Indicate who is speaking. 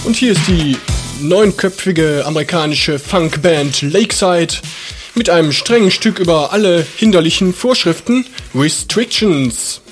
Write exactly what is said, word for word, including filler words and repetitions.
Speaker 1: Und hier ist die neunköpfige amerikanische Funkband Lakeside mit einem strengen Stück über alle hinderlichen Vorschriften, Restrictions.